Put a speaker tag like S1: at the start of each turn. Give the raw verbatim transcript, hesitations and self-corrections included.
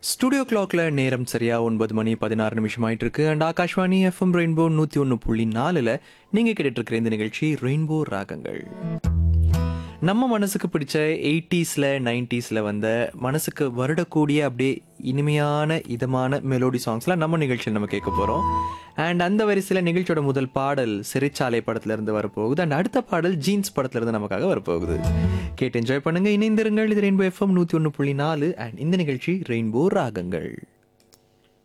S1: Studio கிளாக்ல நேரம் சரியா ஒன்பது மணி பதினாறு நிமிஷம் ஆயிட்டு இருக்கு. அண்ட் ஆகாஷ்வாணி எஃப்எம் ரெயின்போ நூத்தி ஒன்று புள்ளி நாலுல நீங்க கேட்டுட்டு இருக்கிற இந்த நிகழ்ச்சி ரெயின்போ ராகங்கள். நம்ம மனசுக்கு பிடிச்ச எயிட்டிஸ்ல நைன்டிஸ்ல வந்த மனசுக்கு வருடக்கூடிய அப்படியே இனிமையான இதமான மெலோடி சாங்ஸ்லாம் நம்ம நிகழ்ச்சியில் நம்ம கேட்க போறோம். அண்ட் அந்த வரிசையில் நிகழ்ச்சியோட முதல் பாடல் சிறைச்சாலை படத்துல இருந்து வரப்போகுது. அண்ட் அடுத்த பாடல் ஜீன்ஸ் படத்துல இருந்து நமக்காக வரப்போகுது. கேட்டு என்ஜாய் பண்ணுங்க, இணைந்திருங்கள். இது ரெயின்போ எஃப்எம் நூத்தி ஒன்று புள்ளி நாலு அண்ட் இந்த நிகழ்ச்சி ரெயின்போ ராகங்கள்.